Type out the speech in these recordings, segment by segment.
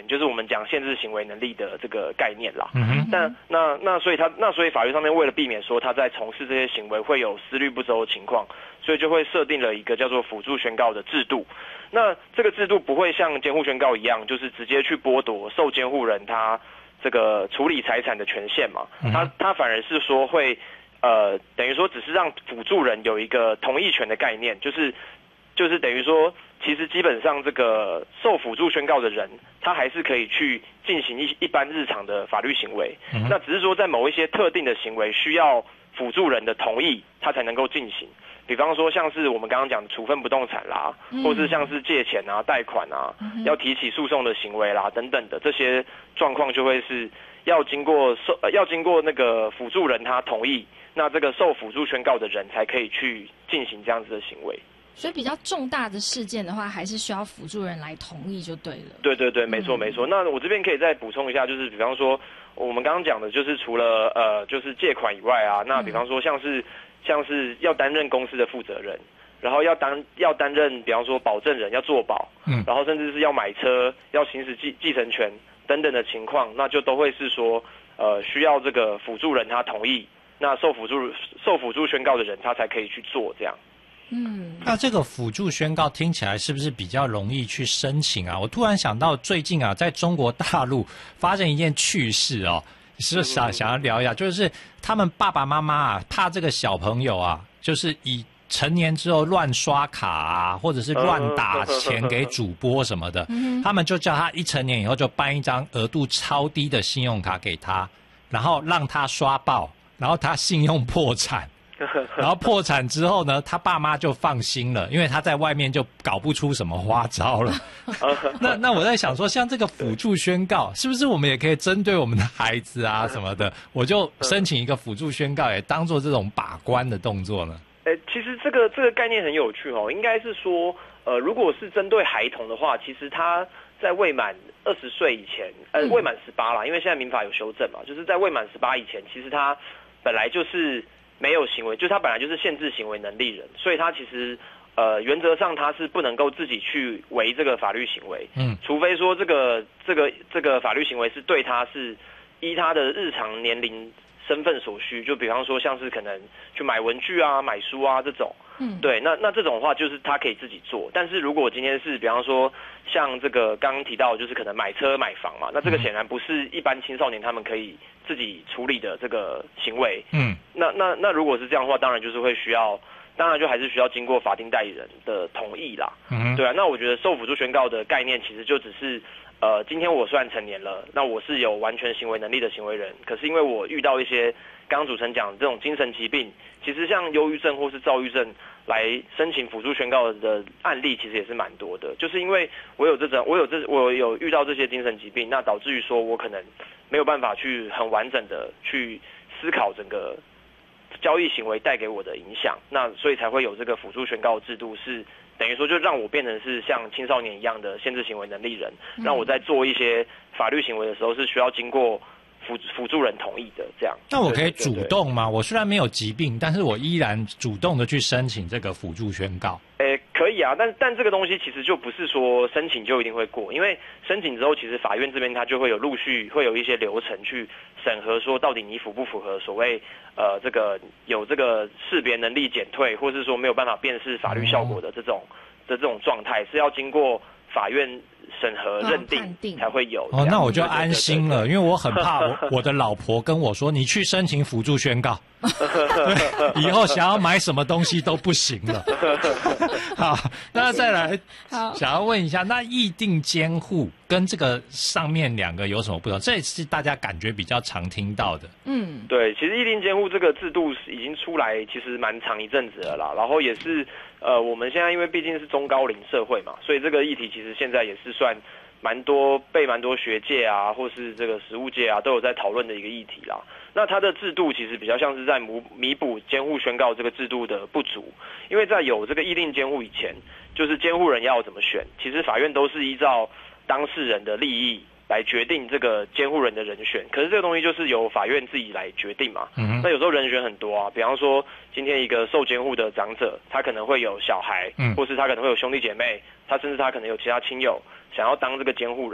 就是我们讲限制行为能力的这个概念啦。但所以法律上面为了避免说他在从事这些行为会有思虑不周的情况，所以就会设定了一个叫做辅助宣告的制度。那这个制度不会像监护宣告一样，就是直接去剥夺受监护人他这个处理财产的权限嘛。他反而是说会等于说只是让辅助人有一个同意权的概念，就是等于说，其实基本上这个受辅助宣告的人，他还是可以去进行一般日常的法律行为。那只是说在某一些特定的行为需要辅助人的同意，他才能够进行。比方说像是我们刚刚讲的处分不动产啦，或是像是借钱啊、贷款啊，要提起诉讼的行为啦等等的这些状况，就会是要经过那个辅助人他同意，那这个受辅助宣告的人才可以去进行这样子的行为。 所以比较重大的事件的话，还是需要辅助人来同意就对了。 对对对，没错没错。那我这边可以再补充一下，就是比方说我们刚刚讲的，就是除了就是借款以外啊，那比方说像是要担任公司的负责人，然后要担任比方说保证人，要做保，然后甚至是要买车，要行使继承权等等的情况，那就都会是说需要这个辅助人他同意，那受辅助宣告的人他才可以去做这样。 那这个辅助宣告听起来是不是比较容易去申请啊？我突然想到最近啊，在中国大陆发生一件趣事哦，是想要聊一下，就是他们爸爸妈妈啊，怕这个小朋友啊，就是以成年之后乱刷卡啊，或者是乱打钱给主播什么的，他们就叫他一成年以后就办一张额度超低的信用卡给他，然后让他刷爆，然后他信用破产。然后破产之后呢，他爸妈就放心了，因为他在外面就搞不出什么花招了。那我在想说，像这个辅助宣告，是不是我们也可以针对我们的孩子啊什么的，我就申请一个辅助宣告，也当做这种把关的动作呢？ 其实这个概念很有趣哦，应该是说，如果是针对孩童的话，其实他在未满20岁以前，未满18啦，因为现在民法有修正嘛，就是在未满18以前，其实他本来就是没有行为，就是他本来就是限制行为能力人，所以他其实原则上他是不能够自己去违这个法律行为，除非说这个法律行为是对他是依他的日常年龄身份所需，就比方说像是可能去买文具啊、买书啊这种，对，那这种的话就是他可以自己做。但是如果今天是比方说像这个刚刚提到，就是可能买车买房嘛，那这个显然不是一般青少年他们可以自己处理的这个行为。那如果是这样的话，当然就还是需要经过法定代理人的同意啦。对啊，那我觉得受辅助宣告的概念其实就只是今天我虽然成年了，那我是有完全行为能力的行为人，可是因为我遇到一些刚刚主持人讲这种精神疾病，其实像忧郁症或是躁郁症来申请辅助宣告的案例其实也是蛮多的，就是因为我有遇到这些精神疾病，那导致于说我可能没有办法去很完整的去思考整个交易行为带给我的影响，那所以才会有这个辅助宣告制度，是等于说就让我变成是像青少年一样的限制行为能力人，让我在做一些法律行为的时候是需要经过辅助人同意的这样。 那我可以主动吗？我虽然没有疾病，但是我依然主动的去申请这个辅助宣告。 可以啊，但这个东西其实就不是说申请就一定会过，因为申请之后，其实法院这边它就会有陆续会有一些流程去审核，说到底你符不符合所谓这个有这个识别能力减退，或是说没有办法辨识法律效果的这种状态，是要经过法院审核认定才会有。 那我就安心了，因为我很怕我的老婆跟我说，你去申请辅助宣告，以后想要买什么东西都不行了。好，那再来，想要问一下，那议定监护跟这个上面两个有什么不同？这也是大家感觉比较常听到的。 对，其实议定监护这个制度已经出来，其实蛮长一阵子了啦。然后也是我们现在因为毕竟是中高龄社会嘛，所以这个议题其实现在也是算被蛮多学界啊，或是这个实务界啊都有在讨论的一个议题啦。那它的制度其实比较像是在弥补监护宣告这个制度的不足，因为在有这个议定监护以前，就是监护人要怎么选，其实法院都是依照当事人的利益来决定这个监护人的人选，可是这个东西就是由法院自己来决定嘛。那有时候人选很多啊，比方说今天一个受监护的长者，他可能会有小孩，或是他可能会有兄弟姐妹，他甚至他可能有其他亲友想要当这个监护人。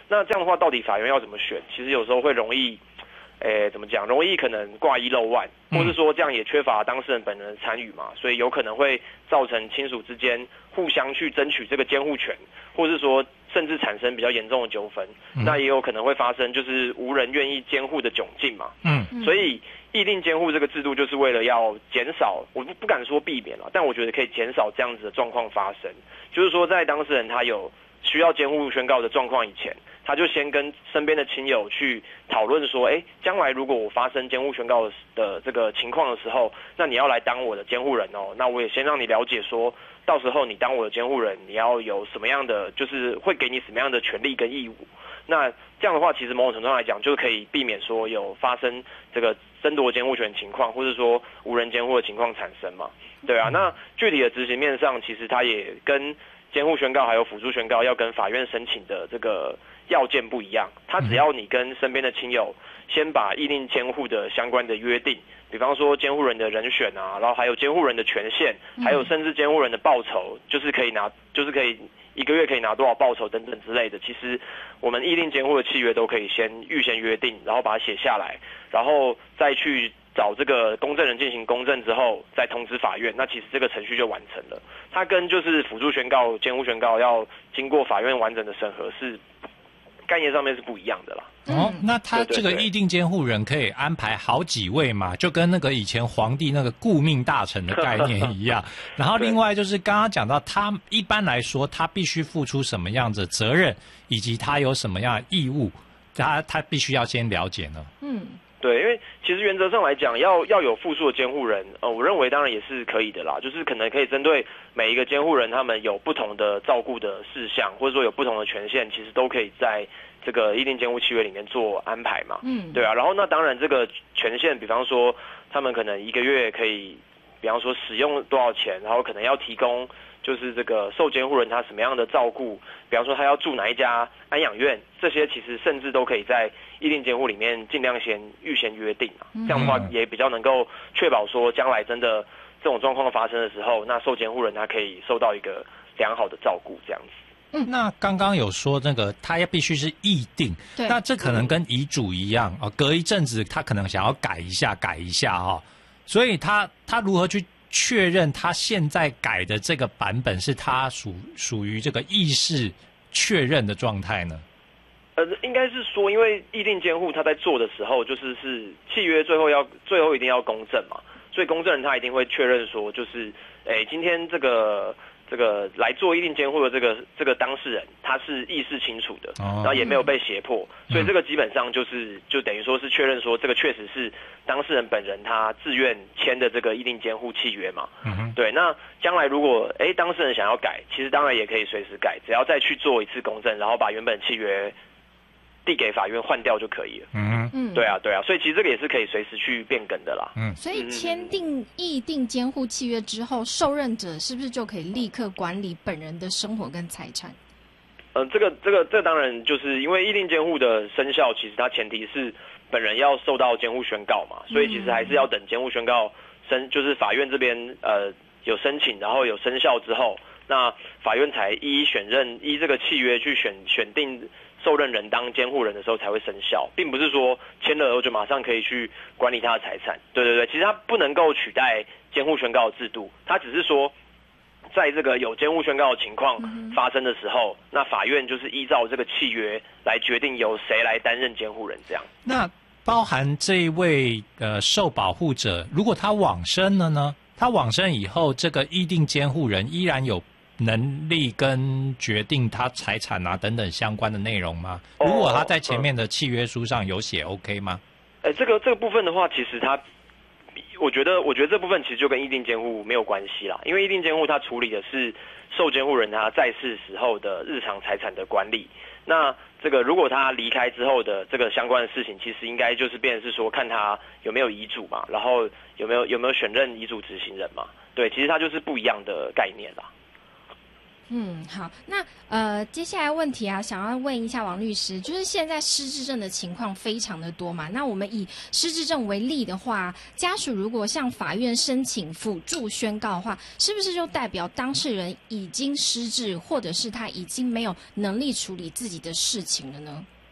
那这样的话，到底法院要怎么选？其实有时候会容易，怎么讲？容易可能挂一漏万，或是说这样也缺乏当事人本人的参与嘛，所以有可能会造成亲属之间互相去争取这个监护权，或是说甚至产生比较严重的纠纷。那也有可能会发生就是无人愿意监护的窘境嘛。所以意定监护这个制度就是为了要减少，我不敢说避免了，但我觉得可以减少这样子的状况发生。就是说，在当事人他有需要监护宣告的状况以前，他就先跟身边的亲友去讨论说，将来如果我发生监护宣告的这个情况的时候，那你要来当我的监护人哦。那我也先让你了解说，到时候你当我的监护人，你要有什么样的，就是会给你什么样的权利跟义务。那这样的话，其实某种程度上来讲，就可以避免说有发生这个争夺监护权情况，或者说无人监护的情况产生嘛。对啊，那具体的执行面上，其实它也跟监护宣告还有辅助宣告要跟法院申请的这个要件不一样。它只要你跟身边的亲友先把意定监护的相关的约定，比方说监护人的人选啊，然后还有监护人的权限，还有甚至监护人的报酬，就是可以一个月可以拿多少报酬等等之类的，其实我们意定监护的契约都可以预先约定，然后把它写下来，然后再去找这个公证人进行公证之后，再通知法院，那其实这个程序就完成了。它跟就是辅助宣告、监护宣告要经过法院完整的审核是概念上面是不一样的啦。 那他这个意定监护人可以安排好几位嘛，就跟那个以前皇帝那个顾命大臣的概念一样。然后另外就是刚刚讲到，他一般来说他必须付出什么样子的责任，以及他有什么样的义务，他必须要先了解呢。 对，因为其实原则上来讲，要有复数的监护人，我认为当然也是可以的啦。就是可能可以针对每一个监护人，他们有不同的照顾的事项，或者说有不同的权限，其实都可以在这个意定监护契约里面做安排嘛。对啊。然后那当然这个权限，比方说他们可能一个月可以，比方说使用多少钱，然后可能要提供就是这个受监护人他什么样的照顾，比方说他要住哪一家安养院，这些其实甚至都可以在意定监护里面尽量预先约定啊。这样的话也比较能够确保说将来真的这种状况发生的时候，那受监护人他可以受到一个良好的照顾这样子。 那刚刚有说那个他必须是议定，那这可能跟遗嘱一样隔一阵子他可能想要改一下所以他如何去确认他现在改的这个版本是他属于这个意识确认的状态呢？ 应该是说，因为意定监护他在做的时候，是契约最后一定要公证嘛，所以公证人他一定会确认说，就是今天这个来做意定监护的这个当事人，他是意识清楚的，然后也没有被胁迫，所以这个基本上就等于说是确认说，这个确实是当事人本人他自愿签的这个意定监护契约嘛。对，那将来如果当事人想要改，其实当然也可以随时改，只要再去做一次公证，然后把原本契约递给法院换掉就可以了。对啊，所以其实这个也是可以随时去变更的啦。 所以签订意定监护契约之后，受任者是不是就可以立刻管理本人的生活跟财产？ 这当然就是因为意定监护的生效，其实它前提是本人要受到监护宣告嘛，所以其实还是要等监护宣告就是法院这边有申请，然后有生效之后，那法院才依这个契约去选定受任人当监护人的时候才会生效，并不是说签了后就马上可以去管理他的财产。对，其实它不能够取代监护宣告的制度，它只是说在这个有监护宣告的情况发生的时候，那法院就是依照这个契约来决定由谁来担任监护人这样。 那包含这一位受保护者，如果他往生了呢？他往生以后，这个意定监护人依然有能力跟决定他财产啊等等相关的内容吗？如果他在前面的契约书上有写 OK 吗？ 这个部分的话，其实我觉得这部分其实就跟意定监护没有关系啦，因为意定监护它处理的是受监护人他在世时候的日常财产的管理。那这个如果他离开之后的这个相关的事情，其实应该就是变成是说看他有没有遗嘱嘛，然后有没有选任遗嘱执行人嘛。对，其实它就是不一样的概念啦。 好，那接下来问题啊，想要问一下王律师，就是现在失智症的情况非常的多嘛，那我们以失智症为例的话，家属如果向法院申请辅助宣告的话，是不是就代表当事人已经失智，或者是他已经没有能力处理自己的事情了呢？